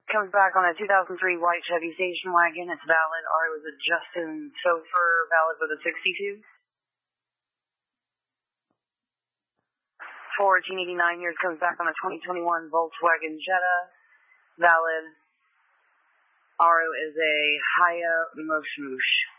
Comes back on a 2003 white Chevy station wagon. It's valid. RO is a Justin Sofer, valid with a 62. For 1889 years, comes back on a 2021 Volkswagen Jetta, valid. RO is a Haya Moshmush.